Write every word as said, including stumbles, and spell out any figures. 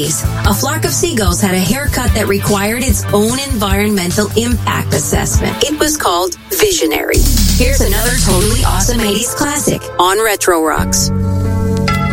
eighties, a flock of seagulls had a haircut that required its own environmental impact assessment. It was called Visionary. Here's another totally awesome eighties classic on Retro Rocks.